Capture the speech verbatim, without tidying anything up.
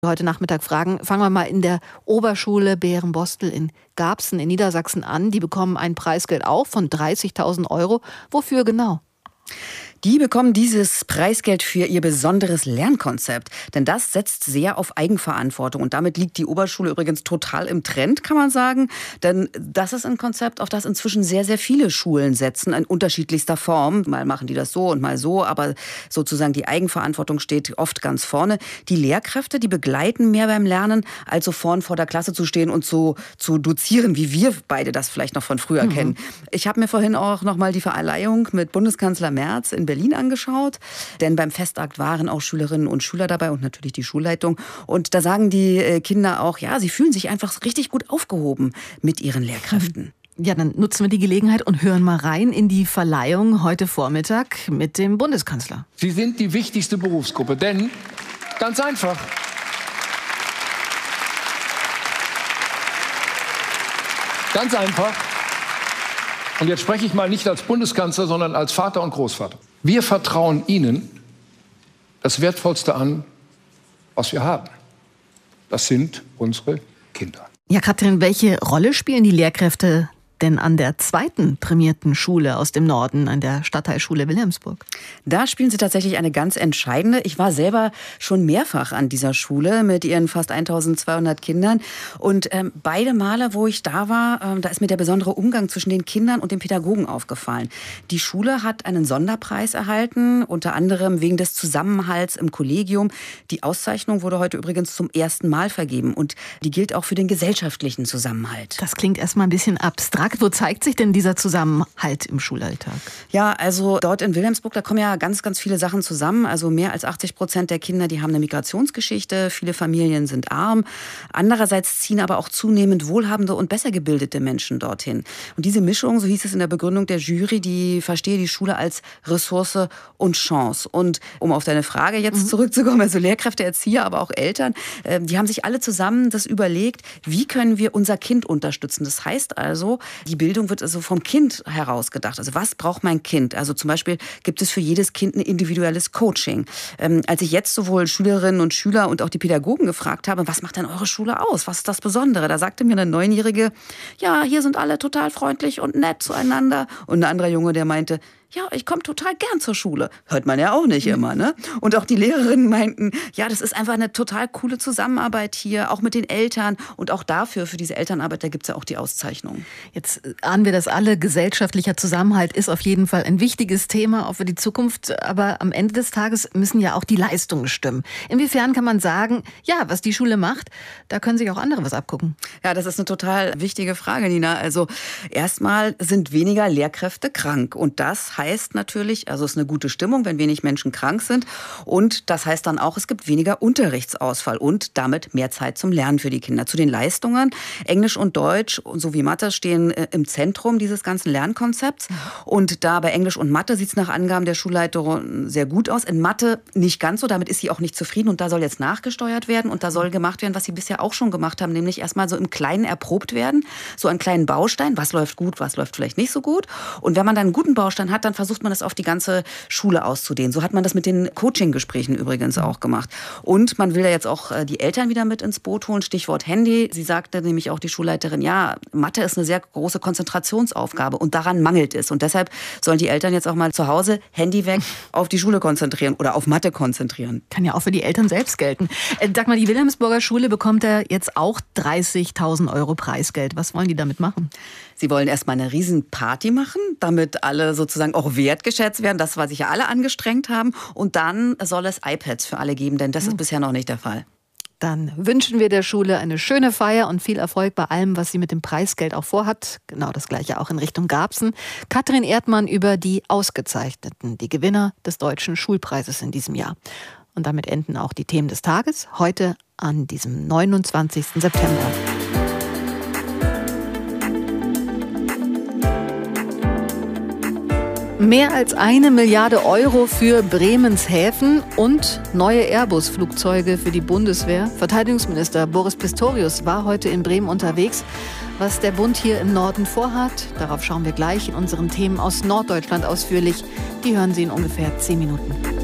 Heute Nachmittag fragen. Fangen wir mal in der Oberschule Bärenbostel in Garbsen in Niedersachsen an. Die bekommen ein Preisgeld auch von dreißigtausend Euro. Wofür genau? Die bekommen dieses Preisgeld für ihr besonderes Lernkonzept. Denn das setzt sehr auf Eigenverantwortung. Und damit liegt die Oberschule übrigens total im Trend, kann man sagen. Denn das ist ein Konzept, auf das inzwischen sehr, sehr viele Schulen setzen, in unterschiedlichster Form. Mal machen die das so und mal so, aber sozusagen die Eigenverantwortung steht oft ganz vorne. Die Lehrkräfte, die begleiten mehr beim Lernen, als so vorn vor der Klasse zu stehen und so zu dozieren, wie wir beide das vielleicht noch von früher mhm. kennen. Ich habe mir vorhin auch noch mal die Verleihung mit Bundeskanzler Merz in Berlin angeschaut, denn beim Festakt waren auch Schülerinnen und Schüler dabei und natürlich die Schulleitung. Und da sagen die Kinder auch, ja, sie fühlen sich einfach richtig gut aufgehoben mit ihren Lehrkräften. Ja, dann nutzen wir die Gelegenheit und hören mal rein in die Verleihung heute Vormittag mit dem Bundeskanzler. Sie sind die wichtigste Berufsgruppe, denn ganz einfach, ganz einfach, und jetzt spreche ich mal nicht als Bundeskanzler, sondern als Vater und Großvater. Wir vertrauen Ihnen das Wertvollste an, was wir haben. Das sind unsere Kinder. Ja, Katrin, welche Rolle spielen die Lehrkräfte denn an der zweiten prämierten Schule aus dem Norden, an der Stadtteilschule Wilhelmsburg? Da spielen sie tatsächlich eine ganz entscheidende. Ich war selber schon mehrfach an dieser Schule mit ihren fast eintausendzweihundert Kindern. Und ähm, beide Male, wo ich da war, ähm, da ist mir der besondere Umgang zwischen den Kindern und den Pädagogen aufgefallen. Die Schule hat einen Sonderpreis erhalten, unter anderem wegen des Zusammenhalts im Kollegium. Die Auszeichnung wurde heute übrigens zum ersten Mal vergeben. Und die gilt auch für den gesellschaftlichen Zusammenhalt. Das klingt erstmal ein bisschen abstrakt. Wo zeigt sich denn dieser Zusammenhalt im Schulalltag? Ja, also dort in Wilhelmsburg, da kommen ja ganz, ganz viele Sachen zusammen. Also mehr als achtzig Prozent der Kinder, die haben eine Migrationsgeschichte. Viele Familien sind arm. Andererseits ziehen aber auch zunehmend wohlhabende und besser gebildete Menschen dorthin. Und diese Mischung, so hieß es in der Begründung der Jury, die verstehe die Schule als Ressource und Chance. Und um auf deine Frage jetzt mhm. zurückzukommen, also Lehrkräfte, Erzieher, aber auch Eltern, die haben sich alle zusammen das überlegt, wie können wir unser Kind unterstützen. Das heißt also, die Bildung wird also vom Kind heraus gedacht. Also was braucht mein Kind? Also zum Beispiel gibt es für jedes Kind ein individuelles Coaching. Ähm, als ich jetzt sowohl Schülerinnen und Schüler und auch die Pädagogen gefragt habe, was macht denn eure Schule aus? Was ist das Besondere? Da sagte mir eine Neunjährige, ja, hier sind alle total freundlich und nett zueinander. Und ein anderer Junge, der meinte, ja, ich komme total gern zur Schule. Hört man ja auch nicht immer, ne? Und auch die Lehrerinnen meinten, ja, das ist einfach eine total coole Zusammenarbeit hier, auch mit den Eltern. Und auch dafür, für diese Elternarbeit, da gibt's ja auch die Auszeichnung. Jetzt ahnen wir das alle, gesellschaftlicher Zusammenhalt ist auf jeden Fall ein wichtiges Thema, auch für die Zukunft. Aber am Ende des Tages müssen ja auch die Leistungen stimmen. Inwiefern kann man sagen, ja, was die Schule macht, da können sich auch andere was abgucken? Ja, das ist eine total wichtige Frage, Nina. Also erstmal sind weniger Lehrkräfte krank. Und das heißt natürlich, also es ist eine gute Stimmung, wenn wenig Menschen krank sind. Und das heißt dann auch, es gibt weniger Unterrichtsausfall und damit mehr Zeit zum Lernen für die Kinder. Zu den Leistungen, Englisch und Deutsch sowie Mathe stehen im Zentrum dieses ganzen Lernkonzepts. Und da bei Englisch und Mathe sieht es nach Angaben der Schulleiterin sehr gut aus. In Mathe nicht ganz so, damit ist sie auch nicht zufrieden. Und da soll jetzt nachgesteuert werden und da soll gemacht werden, was sie bisher auch schon gemacht haben, nämlich erstmal so im Kleinen erprobt werden, so einen kleinen Baustein, was läuft gut, was läuft vielleicht nicht so gut. Und wenn man dann einen guten Baustein hat, dann versucht man das auf die ganze Schule auszudehnen. So hat man das mit den Coaching-Gesprächen übrigens auch gemacht. Und man will ja jetzt auch die Eltern wieder mit ins Boot holen, Stichwort Handy. Sie sagte nämlich auch die Schulleiterin, ja, Mathe ist eine sehr große Konzentrationsaufgabe und daran mangelt es. Und deshalb sollen die Eltern jetzt auch mal zu Hause Handy weg auf die Schule konzentrieren oder auf Mathe konzentrieren. Kann ja auch für die Eltern selbst gelten. Äh, sag mal, die Wilhelmsburger Schule bekommt ja jetzt auch dreißigtausend Euro Preisgeld. Was wollen die damit machen? Sie wollen erstmal eine Riesenparty machen, damit alle sozusagen auch wertgeschätzt werden. Das, was sich ja alle angestrengt haben. Und dann soll es iPads für alle geben, denn das ist bisher noch nicht der Fall. Dann wünschen wir der Schule eine schöne Feier und viel Erfolg bei allem, was sie mit dem Preisgeld auch vorhat. Genau das Gleiche auch in Richtung Garbsen. Katrin Erdmann über die Ausgezeichneten, die Gewinner des Deutschen Schulpreises in diesem Jahr. Und damit enden auch die Themen des Tages, heute an diesem neunundzwanzigsten September. Mehr als eine Milliarde Euro für Bremens Häfen und neue Airbus-Flugzeuge für die Bundeswehr. Verteidigungsminister Boris Pistorius war heute in Bremen unterwegs. Was der Bund hier im Norden vorhat, darauf schauen wir gleich in unseren Themen aus Norddeutschland ausführlich. Die hören Sie in ungefähr zehn Minuten.